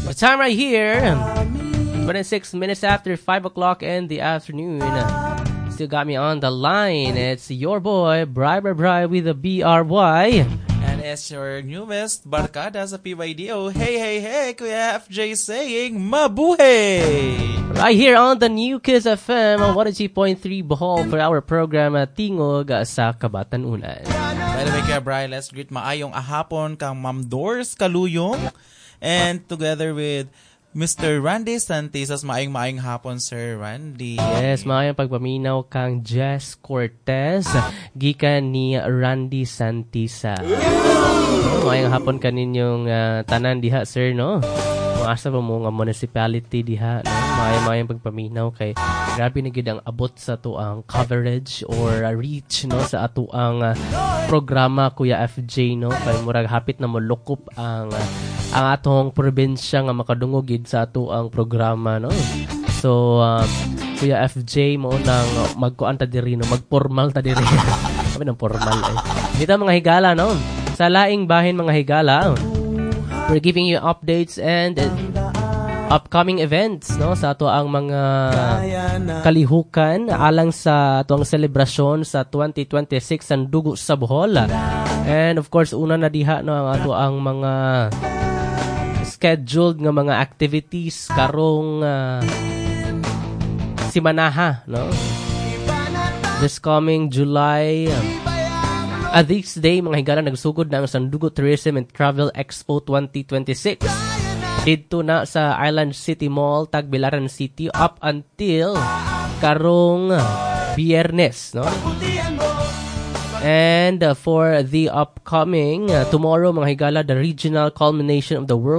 The time right here, 26 minutes after 5 o'clock in the afternoon. Still got me on the line. It's your boy, Bri with a B-R-Y. And it's your newest barkada sa PYDO. Hey, hey, hey, Kuya FJ saying, mabuhay! Right here on the new Kiss FM on 102.3 Bohol for our program Tingog sa Kabatanunan. By the way, Kuya Bri, let's greet maayong ahapon kang Ma'am Doors Kaluyong. And together with Mr. Randy Santisas, maayong hapon, Sir Randy. Yes, maayong pagpaminaw kang Jess Cortez, gikan ni Randy Santisa. Maayong hapon kaninyong tanan diha, sir, no? Maasa pa mo nga municipality diha, no? Maayong pagpaminaw kay grabe na gid ang abot sa ato ang coverage or reach, no, sa ato ang programa, Kuya FJ, no? Kay murag hapit na molukop ang atong probinsya nga makadungog sa ato ang programa, no? So, Kuya FJ, mo nang magkuan ta diri, no? Magformal ta diri. Kami nang formal eh. Dito mga higala, no? Sa laing bahin mga higala, we're giving you updates and upcoming events, no, sa ato ang mga kalihukan alang sa ato ang selebrasyon sa 2026 ang Dugo sa Bohol. And of course, una na diha, no, ang ato ang mga scheduled nga mga activities karong simanaha, no? This coming July, this day, mga higala, nagsugod na ang Sandugo Tourism and Travel Expo 2026. Dito na sa Island City Mall, Tagbilaran City, up until karong Biyernes, no? And for the upcoming tomorrow, mga higala, the regional culmination of the World